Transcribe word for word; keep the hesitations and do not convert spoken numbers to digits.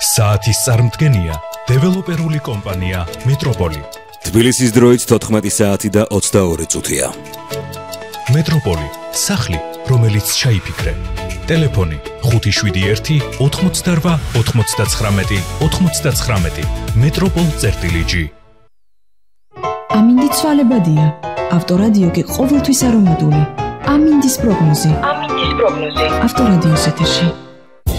საათის წარმდგენია დეველოპერული კომპანია მეტროპოლი. თბილისის დროით თოთხმეტი საათი და ოცდაორი წუთია. მეტროპოლი, სახლი, რომელიც ჩაიფიქრე. ტელეფონი ხუთი შვიდი ერთი ოთხმოცდარვა ოთხმოცდაცხრამეტი ოთხმოცდაცხრამეტი. მეტროპოლ წერტილი ჯი. ამინდი ცვალებადია. ავტორადიო კი ყოველთვის არომატული. ამინდის პროგნოზი. ამინდის პროგნოზი. ავტორადიოს ეთერში.